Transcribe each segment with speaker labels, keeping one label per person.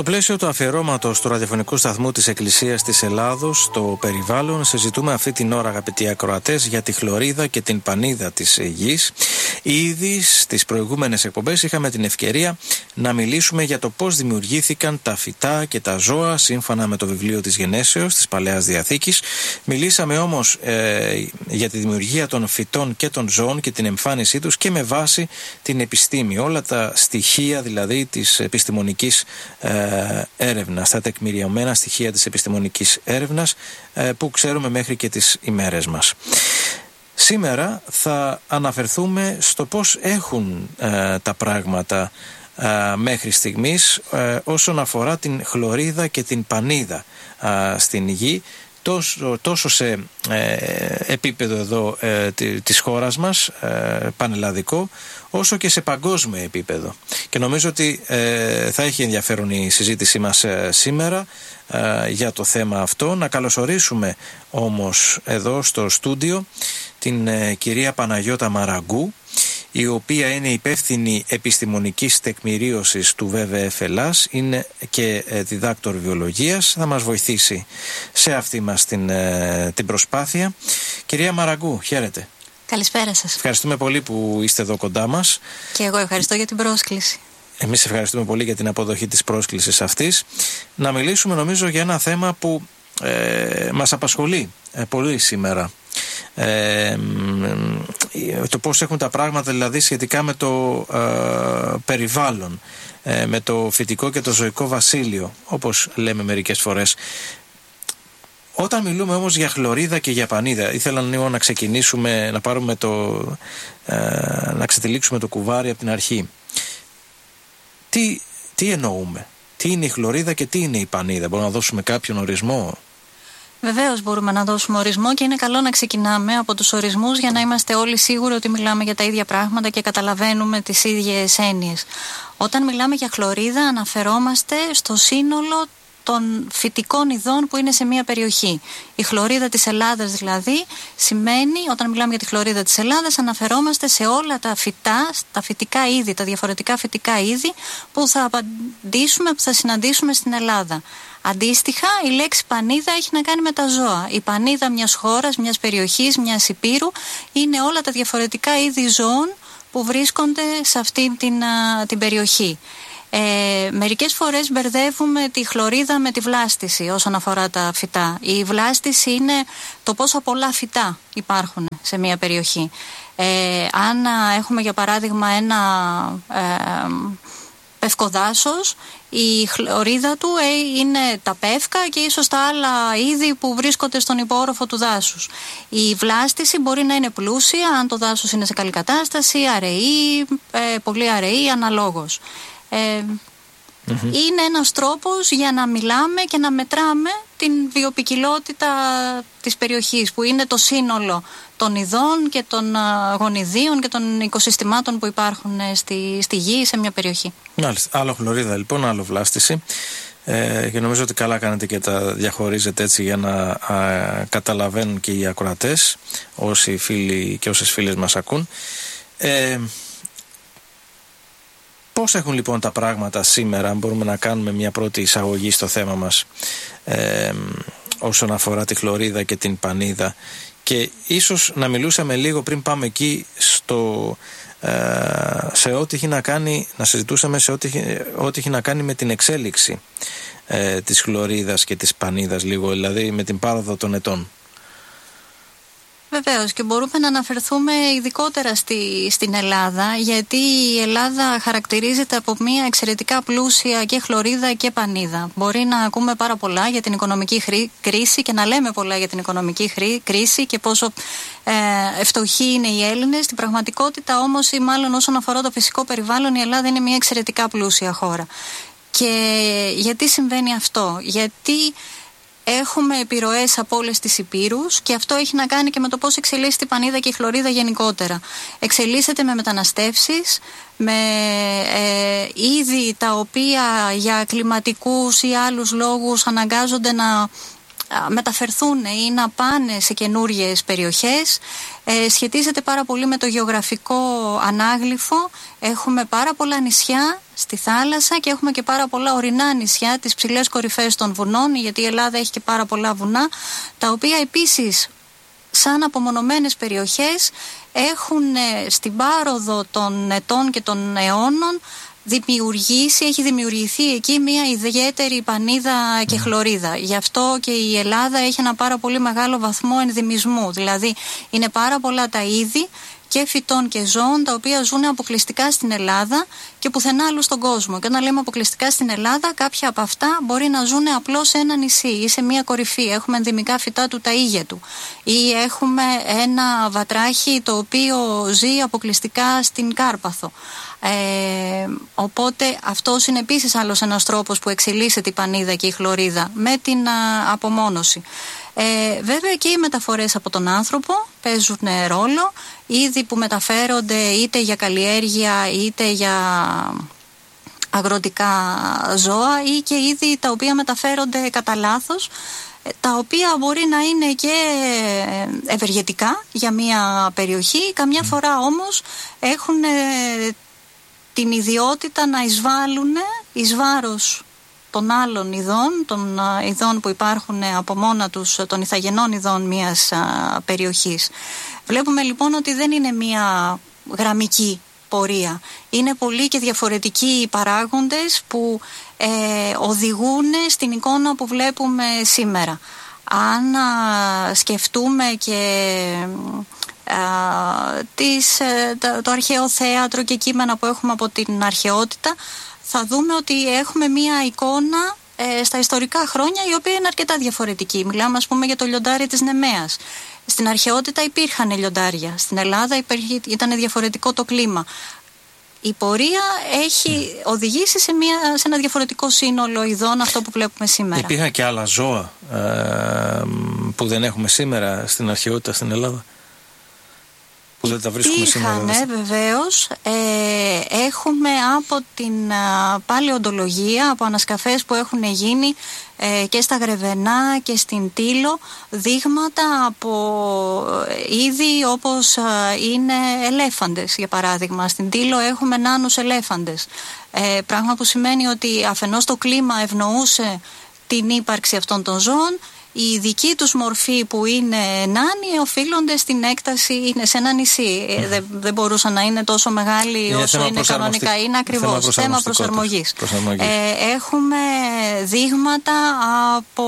Speaker 1: Στο πλαίσιο του αφιερώματος του ραδιοφωνικού σταθμού της Εκκλησίας της Ελλάδος στο περιβάλλον, συζητούμε αυτή την ώρα, αγαπητοί ακροατές, για τη χλωρίδα και την πανίδα της γης. Ήδη στις προηγούμενες εκπομπές είχαμε την ευκαιρία να μιλήσουμε για το πώς δημιουργήθηκαν τα φυτά και τα ζώα σύμφωνα με το βιβλίο της Γενέσεως της Παλαιάς Διαθήκης. Μιλήσαμε όμως για τη δημιουργία των φυτών και των ζώων και την εμφάνισή τους και με βάση την επιστήμη, όλα τα στοιχεία δηλαδή της επιστημονικής έρευνας, τα τεκμηριωμένα στοιχεία της επιστημονικής έρευνας που ξέρουμε μέχρι και τις ημέρες μας. Σήμερα θα αναφερθούμε στο πώς έχουν τα πράγματα μέχρι στιγμής όσον αφορά την χλωρίδα και την πανίδα στην γη, τόσο σε επίπεδο εδώ της χώρας μας, πανελλαδικό, όσο και σε παγκόσμιο επίπεδο. Και νομίζω ότι θα έχει ενδιαφέρον η συζήτησή μας σήμερα για το θέμα αυτό. Να καλωσορίσουμε όμως εδώ στο στούντιο την κυρία Παναγιώτα Μαραγκού, η οποία είναι υπεύθυνη επιστημονικής τεκμηρίωσης του WWF Ελλάς, είναι και διδάκτορ βιολογίας, θα μας βοηθήσει σε αυτή μας την προσπάθεια. Κυρία Μαραγκού, χαίρετε.
Speaker 2: Καλησπέρα σας.
Speaker 1: Ευχαριστούμε πολύ που είστε εδώ κοντά μας.
Speaker 2: Και εγώ ευχαριστώ για την πρόσκληση.
Speaker 1: Εμείς ευχαριστούμε πολύ για την αποδοχή της πρόσκλησης αυτής. Να μιλήσουμε νομίζω για ένα θέμα που μας απασχολεί πολύ σήμερα. Το πώς έχουν τα πράγματα δηλαδή σχετικά με το περιβάλλον, με το φυτικό και το ζωικό βασίλειο, όπως λέμε μερικές φορές. Όταν μιλούμε όμως για χλωρίδα και για πανίδα, ήθελα λίγο να ξεκινήσουμε, να πάρουμε να ξετυλίξουμε το κουβάρι από την αρχή. Τι εννοούμε, τι είναι η χλωρίδα και τι είναι η πανίδα? Μπορούμε να δώσουμε κάποιον ορισμό?
Speaker 2: Βεβαίως μπορούμε να δώσουμε ορισμό και είναι καλό να ξεκινάμε από τους ορισμούς για να είμαστε όλοι σίγουροι ότι μιλάμε για τα ίδια πράγματα και καταλαβαίνουμε τις ίδιες έννοιες. Όταν μιλάμε για χλωρίδα αναφερόμαστε στο σύνολο των φυτικών ειδών που είναι σε μια περιοχή. Η χλωρίδα της Ελλάδας δηλαδή σημαίνει, όταν μιλάμε για τη χλωρίδα της Ελλάδας, αναφερόμαστε σε όλα τα φυτά, τα φυτικά είδη, τα διαφορετικά φυτικά είδη που θα συναντήσουμε στην Ελλάδα. Αντίστοιχα, η λέξη πανίδα έχει να κάνει με τα ζώα. Η πανίδα μιας χώρας, μιας περιοχής, μιας υπήρου είναι όλα τα διαφορετικά είδη ζώων που βρίσκονται σε αυτή την περιοχή. Μερικές φορές μπερδεύουμε τη χλωρίδα με τη βλάστηση όσον αφορά τα φυτά. Η βλάστηση είναι το πόσα πολλά φυτά υπάρχουν σε μια περιοχή. Αν έχουμε για παράδειγμα ένα πευκοδάσος, η χλωρίδα του είναι τα πεύκα και ίσως τα άλλα είδη που βρίσκονται στον υπόρροφο του δάσους. Η βλάστηση μπορεί να είναι πλούσια αν το δάσος είναι σε καλή κατάσταση, αραιή, πολύ αραιή, αναλόγως. Είναι ένας τρόπος για να μιλάμε και να μετράμε την βιοποικιλότητα της περιοχής, που είναι το σύνολο των ειδών και των γονιδίων και των οικοσυστημάτων που υπάρχουν στη γη σε μια περιοχή. Μάλιστα.
Speaker 1: Άλλο χλωρίδα λοιπόν, άλλο βλάστηση. Και νομίζω ότι καλά κάνετε και τα διαχωρίζετε έτσι για να καταλαβαίνουν και οι ακροατές, όσοι φίλοι και όσες φίλες μας ακούν. Πώς έχουν λοιπόν τα πράγματα σήμερα, αν μπορούμε να κάνουμε μια πρώτη εισαγωγή στο θέμα μας όσον αφορά τη χλωρίδα και την πανίδα, και ίσως να μιλούσαμε λίγο πριν πάμε εκεί σε ό,τι έχει να κάνει, να συζητούσαμε σε ό,τι έχει να κάνει με την εξέλιξη της χλωρίδας και της πανίδας λίγο, δηλαδή με την πάροδο των ετών.
Speaker 2: Βεβαίως, και μπορούμε να αναφερθούμε ειδικότερα στην Ελλάδα, γιατί η Ελλάδα χαρακτηρίζεται από μια εξαιρετικά πλούσια και χλωρίδα και πανίδα. Μπορεί να ακούμε πάρα πολλά για την οικονομική κρίση και να λέμε πολλά για την οικονομική κρίση και πόσο φτωχοί είναι οι Έλληνες. Στην πραγματικότητα όμως, ή μάλλον όσον αφορά το φυσικό περιβάλλον, η Ελλάδα είναι μια εξαιρετικά πλούσια χώρα. Και γιατί συμβαίνει αυτό? Γιατί έχουμε επιρροές από όλες τις υπήρους και αυτό έχει να κάνει και με το πώς εξελίσσεται η πανίδα και η χλωρίδα γενικότερα. Εξελίσσεται με μεταναστεύσεις, με είδη τα οποία για κλιματικούς ή άλλους λόγους αναγκάζονται να μεταφερθούν ή να πάνε σε καινούριες περιοχές. Σχετίζεται πάρα πολύ με το γεωγραφικό ανάγλυφο. Έχουμε πάρα πολλά νησιά στη θάλασσα και έχουμε και πάρα πολλά ορεινά νησιά, τις ψηλές κορυφές των βουνών, γιατί η Ελλάδα έχει και πάρα πολλά βουνά, τα οποία επίσης σαν απομονωμένες περιοχές έχουν στην πάροδο των ετών και των αιώνων έχει δημιουργηθεί εκεί μια ιδιαίτερη πανίδα και χλωρίδα. Γι' αυτό και η Ελλάδα έχει ένα πάρα πολύ μεγάλο βαθμό ενδημισμού. Δηλαδή είναι πάρα πολλά τα είδη και φυτών και ζώων τα οποία ζουν αποκλειστικά στην Ελλάδα και πουθενά άλλου στον κόσμο. Και όταν λέμε αποκλειστικά στην Ελλάδα, κάποια από αυτά μπορεί να ζουν απλώς σε ένα νησί ή σε μια κορυφή. Έχουμε ενδυμικά φυτά του ταΐγετου ή έχουμε ένα βατράχι το οποίο ζει αποκλειστικά στην Κάρπαθο. Οπότε αυτός είναι επίσης άλλος ένας τρόπος που εξελίσσεται η πανίδα και η χλωρίδα με την απομόνωση. Βέβαια και οι μεταφορές από τον άνθρωπο παίζουν ρόλο, είδη που μεταφέρονται είτε για καλλιέργεια είτε για αγροτικά ζώα ή και είδη τα οποία μεταφέρονται κατά λάθος, τα οποία μπορεί να είναι και ευεργετικά για μια περιοχή, καμιά φορά όμως έχουν την ιδιότητα να εισβάλλουν εις βάρος των άλλων ειδών, των ειδών που υπάρχουν από μόνα τους, των ηθαγενών ειδών μιας περιοχής. Βλέπουμε λοιπόν ότι δεν είναι μια γραμμική πορεία. Είναι πολλοί και διαφορετικοί οι παράγοντες που οδηγούν στην εικόνα που βλέπουμε σήμερα. Αν σκεφτούμε και το αρχαίο θέατρο και κείμενα που έχουμε από την αρχαιότητα, θα δούμε ότι έχουμε μία εικόνα στα ιστορικά χρόνια η οποία είναι αρκετά διαφορετική. Μιλάμε ας πούμε για το λιοντάρι της Νεμαίας. Στην αρχαιότητα υπήρχαν λιοντάρια. Στην Ελλάδα ήταν διαφορετικό το κλίμα. Η πορεία έχει οδηγήσει σε ένα διαφορετικό σύνολο ειδών, αυτό που βλέπουμε σήμερα.
Speaker 1: Υπήρχαν και άλλα ζώα που δεν έχουμε σήμερα στην αρχαιότητα στην Ελλάδα, που δεν τα βρίσκουμε σήμερα.
Speaker 2: Βεβαίως. Έχουμε από την παλαιοντολογία, από ανασκαφές που έχουν γίνει και στα Γρεβενά και στην Τήλο, δείγματα από είδη όπως είναι ελέφαντες, για παράδειγμα. Στην Τήλο έχουμε νάνους ελέφαντες, πράγμα που σημαίνει ότι αφενός το κλίμα ευνοούσε την ύπαρξη αυτών των ζώων. Η δική τους μορφή που είναι νάνοι οφείλονται στην έκταση, είναι σε ένα νησί. Δεν μπορούσαν να είναι τόσο μεγάλοι όσο είναι κανονικά. Είναι ακριβώς θέμα προσαρμογής. Έχουμε δείγματα από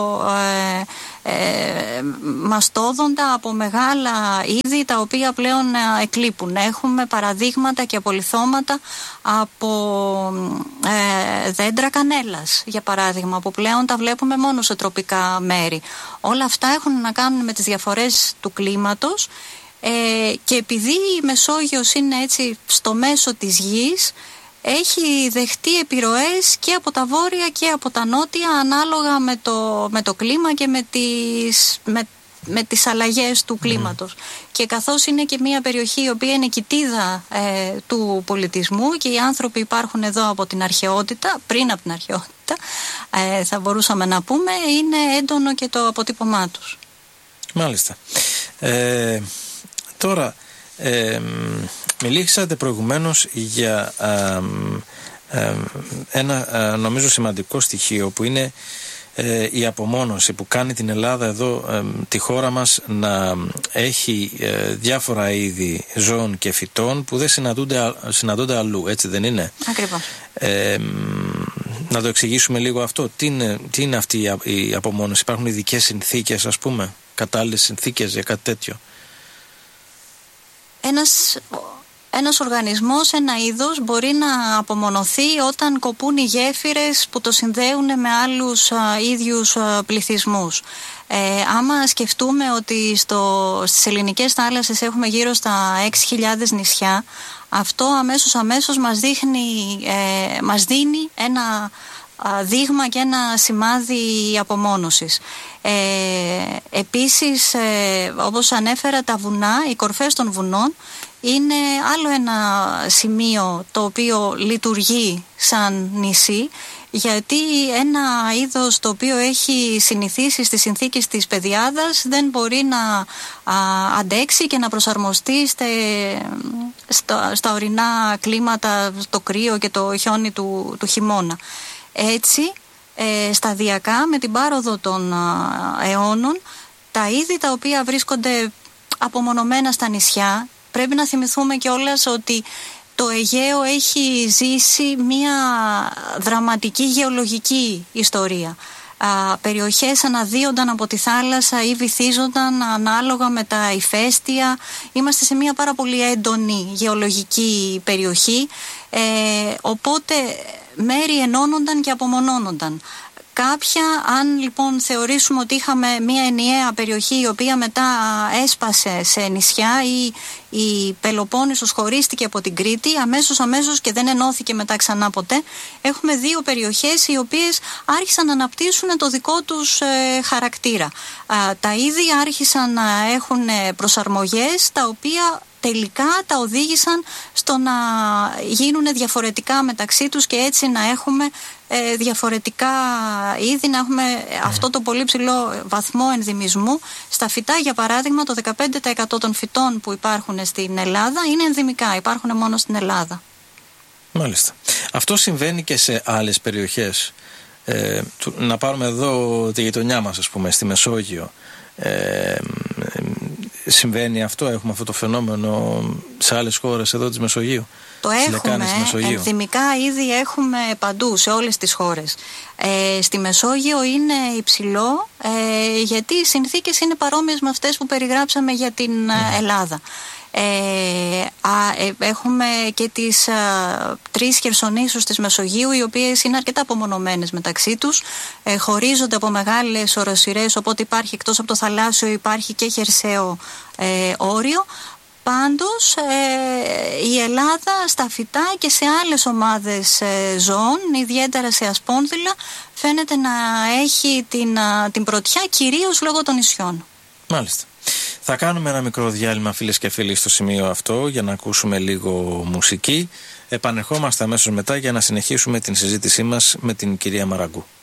Speaker 2: μαστόδοντα, από μεγάλα είδη τα οποία πλέον εκλείπουν. Έχουμε παραδείγματα και απολιθώματα από δέντρα κανέλας, για παράδειγμα, που πλέον τα βλέπουμε μόνο σε τροπικά μέρη. Όλα αυτά έχουν να κάνουν με τις διαφορές του κλίματος και επειδή η Μεσόγειος είναι έτσι στο μέσο της γης, έχει δεχτεί επιρροές και από τα βόρεια και από τα νότια, ανάλογα με το κλίμα και με τις αλλαγές του κλίματος. Και καθώς είναι και μια περιοχή η οποία είναι κοιτίδα του πολιτισμού και οι άνθρωποι υπάρχουν εδώ από την αρχαιότητα, πριν από την αρχαιότητα, θα μπορούσαμε να πούμε, είναι έντονο και το αποτύπωμά τους.
Speaker 1: Μάλιστα. Τώρα, μιλήσατε προηγουμένως για ένα νομίζω σημαντικό στοιχείο που είναι η απομόνωση που κάνει την Ελλάδα εδώ, τη χώρα μας, να έχει διάφορα είδη ζώων και φυτών που δεν συναντούνται αλλού, έτσι δεν είναι?
Speaker 2: Ακριβώς.
Speaker 1: Να το εξηγήσουμε λίγο αυτό. Τι είναι αυτή η απομόνωση? Υπάρχουν ειδικές συνθήκες, ας πούμε, κατάλληλες συνθήκες για κάτι τέτοιο?
Speaker 2: Ένας οργανισμός, ένα είδος μπορεί να απομονωθεί όταν κοπούν οι γέφυρες που το συνδέουν με άλλους ίδιους πληθυσμούς. Άμα σκεφτούμε ότι στις ελληνικές θάλασσες έχουμε γύρω στα 6.000 νησιά, αυτό αμέσως μας δίνει ένα δείγμα και ένα σημάδι απομόνωσης. Επίσης, όπως ανέφερα, τα βουνά, οι κορφές των βουνών είναι άλλο ένα σημείο το οποίο λειτουργεί σαν νησί, γιατί ένα είδος το οποίο έχει συνηθίσει στις συνθήκες της πεδιάδας δεν μπορεί να αντέξει και να προσαρμοστεί στα ορεινά κλίματα, το κρύο και το χιόνι του χειμώνα. Έτσι, σταδιακά με την πάροδο των αιώνων, τα είδη τα οποία βρίσκονται απομονωμένα στα νησιά, πρέπει να θυμηθούμε κιόλας ότι το Αιγαίο έχει ζήσει μια δραματική γεωλογική ιστορία. Περιοχές αναδύονταν από τη θάλασσα ή βυθίζονταν ανάλογα με τα ηφαίστεια. Είμαστε σε μια πάρα πολύ έντονη γεωλογική περιοχή, οπότε μέρη ενώνονταν και απομονώνονταν. Κάποια, αν λοιπόν θεωρήσουμε ότι είχαμε μια ενιαία περιοχή η οποία μετά έσπασε σε νησιά ή η Πελοπόννησος χωρίστηκε από την Κρήτη αμέσως και δεν ενώθηκε μετά ξανά ποτέ, έχουμε δύο περιοχές οι οποίες άρχισαν να αναπτύσσουν το δικό τους χαρακτήρα. Τα είδη άρχισαν να έχουν προσαρμογές τα οποία τελικά τα οδήγησαν στο να γίνουν διαφορετικά μεταξύ τους και έτσι να έχουμε διαφορετικά είδη, να έχουμε αυτό το πολύ ψηλό βαθμό ενδυμισμού. Στα φυτά, για παράδειγμα, το 15% των φυτών που υπάρχουν στην Ελλάδα είναι ενδυμικά, υπάρχουν μόνο στην Ελλάδα.
Speaker 1: Μάλιστα. Αυτό συμβαίνει και σε άλλες περιοχές. Να πάρουμε εδώ τη γειτονιά μας, ας πούμε, στη Μεσόγειο. Συμβαίνει αυτό, έχουμε αυτό το φαινόμενο σε άλλες χώρες εδώ της Μεσογείου?
Speaker 2: Το έχουμε, ενδυμικά ήδη έχουμε παντού, σε όλες τις χώρες. Στη Μεσόγειο είναι υψηλό, γιατί οι συνθήκες είναι παρόμοιες με αυτές που περιγράψαμε για την Ελλάδα. Έχουμε και τις 3 χερσονήσους της Μεσογείου, οι οποίες είναι αρκετά απομονωμένες μεταξύ τους, χωρίζονται από μεγάλες οροσειρές, οπότε υπάρχει εκτός από το θαλάσσιο υπάρχει και χερσαίο όριο. Πάντως η Ελλάδα στα φυτά και σε άλλες ομάδες ζώων, ιδιαίτερα σε ασπόνδυλα, φαίνεται να έχει την πρωτιά κυρίως λόγω των νησιών.
Speaker 1: Μάλιστα. Θα κάνουμε ένα μικρό διάλειμμα, φίλες και φίλοι, στο σημείο αυτό για να ακούσουμε λίγο μουσική. Επανερχόμαστε αμέσως μετά για να συνεχίσουμε την συζήτησή μας με την κυρία Μαραγκού.